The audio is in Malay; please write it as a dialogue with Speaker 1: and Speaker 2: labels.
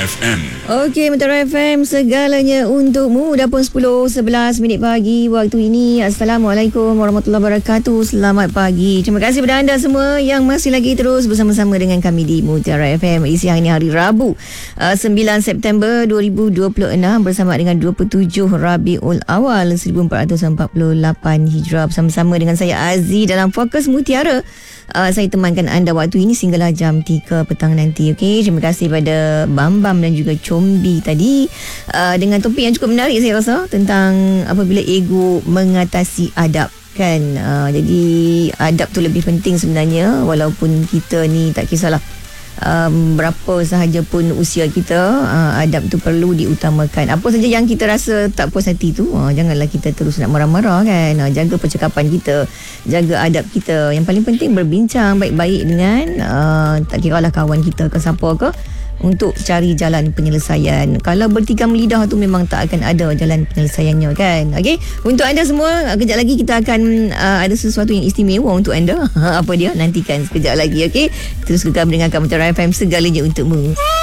Speaker 1: FM.
Speaker 2: Okey, Mutiara FM, segalanya untukmu. Dah pun 10:11 pagi waktu ini. Assalamualaikum warahmatullahi wabarakatuh. Selamat pagi. Terima kasih kepada anda semua yang masih lagi terus bersama-sama dengan kami di Mutiara FM. Isi hari ini hari Rabu, 9 September 2026 bersama dengan 27 Rabiul Awal 1448 Hijrah. Bersama-sama dengan saya Aziz dalam Fokus Mutiara. Saya temankan anda waktu ini sehinggalah jam 3 petang nanti. Okey, terima kasih pada Bambam dan juga Combi tadi dengan topik yang cukup menarik saya rasa, tentang apabila ego mengatasi adab kan. Jadi adab tu lebih penting sebenarnya, walaupun kita ni tak kisahlah berapa sahaja pun usia kita, adab tu perlu diutamakan. Apa saja yang kita rasa tak puas hati tu, janganlah kita terus nak marah-marah kan. Jaga percakapan kita, jaga adab kita. Yang paling penting berbincang baik-baik dengan tak kiralah kawan kita ke siapa ke, untuk cari jalan penyelesaian. Kalau bertikam lidah tu memang tak akan ada jalan penyelesaiannya kan. Okey, untuk anda semua, kejap lagi kita akan ada sesuatu yang istimewa untuk anda. Apa dia? Nantikan sekejap lagi. Okey, terus kekal mendengarkan Mutiara FM, segalanya untukmu.